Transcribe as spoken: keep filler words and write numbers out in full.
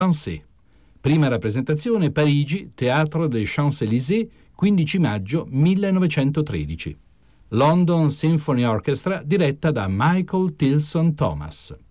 Français. Prima rappresentazione Parigi, Théâtre des Champs-Élysées, quindici maggio millenovecentotredici. London Symphony Orchestra diretta da Michael Tilson Thomas.